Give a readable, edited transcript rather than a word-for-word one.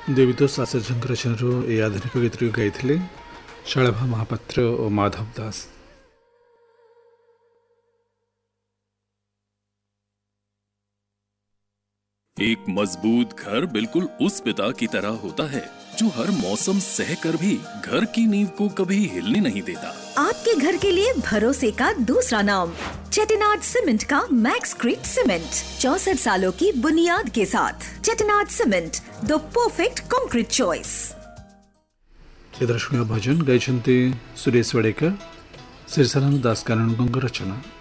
देवीदास आचार्य रचनारू ए आधुनिक गीत गाई शालभा महापात्र और माधव दास। एक मजबूत घर बिल्कुल उस पिता की तरह होता है जो हर मौसम सहकर भी घर की नींव को कभी हिलने नहीं देता। आपके घर के लिए भरोसे का दूसरा नाम चेटिनाड सीमेंट का मैक्सक्रीट सीमेंट, 64 सालों की बुनियाद के साथ। Chettinad cement, the perfect concrete choice. भजन गाई सुरेश वाडेकर, श्रीसाराम दास कानून रचना।